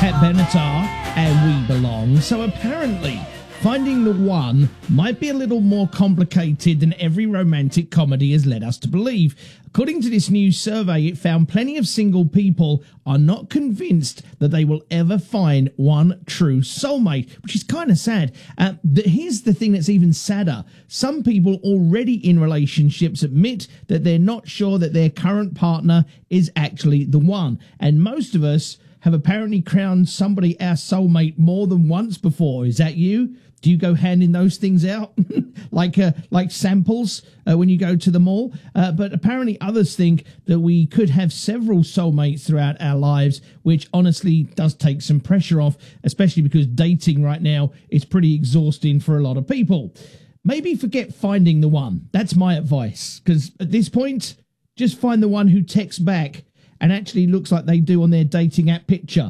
Pat Benatar and We Belong. So apparently, finding the one might be a little more complicated than every romantic comedy has led us to believe. According to this new survey, it found plenty of single people are not convinced that they will ever find one true soulmate, which is kind of sad. Here's the thing that's even sadder. Some people already in relationships admit that they're not sure that their current partner is actually the one. And most of us have apparently crowned somebody our soulmate more than once before. Is that you? Do you go handing those things out like samples when you go to the mall? But apparently others think that we could have several soulmates throughout our lives, which honestly does take some pressure off, especially because dating right now is pretty exhausting for a lot of people. Maybe forget finding the one. That's my advice, because at this point, just find the one who texts back and actually looks like they do on their dating app picture.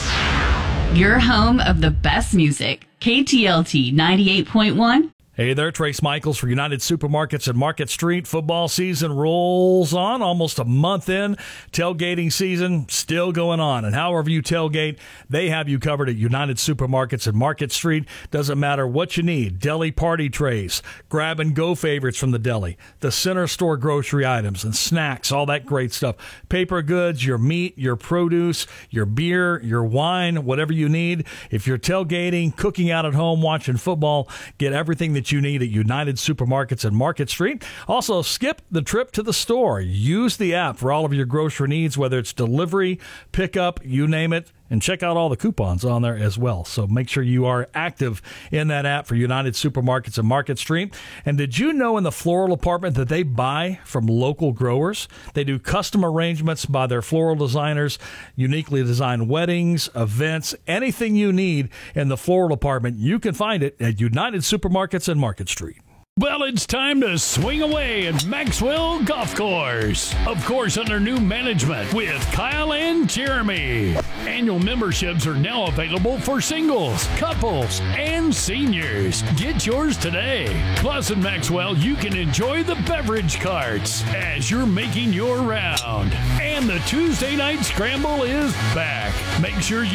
Your home of the best music. KTLT 98.1. Hey there, Trace Michaels for United Supermarkets and Market Street. Football season rolls on, almost a month in. Tailgating season still going on. And however you tailgate, they have you covered at United Supermarkets and Market Street. Doesn't matter what you need. Deli party trays, grab-and-go favorites from the deli, the center store grocery items and snacks, all that great stuff. Paper goods, your meat, your produce, your beer, your wine, whatever you need. If you're tailgating, cooking out at home, watching football, get everything that you need at United Supermarkets and Market Street. Also, skip the trip to the store. Use the app for all of your grocery needs, whether it's delivery, pickup, you name it, and check out all the coupons on there as well. So make sure you are active in that app for United Supermarkets and Market Street. And did you know in the floral department that they buy from local growers? They do custom arrangements by their floral designers, uniquely designed weddings, events, anything you need in the floral department, you can find it at United Supermarkets and Market Street. Well, it's time to swing away at Maxwell Golf Course. Of course, under new management with Kyle and Jeremy. Annual memberships are now available for singles, couples, and seniors. Get yours today. Plus, at Maxwell, you can enjoy the beverage carts as you're making your round. And the Tuesday night scramble is back. Make sure you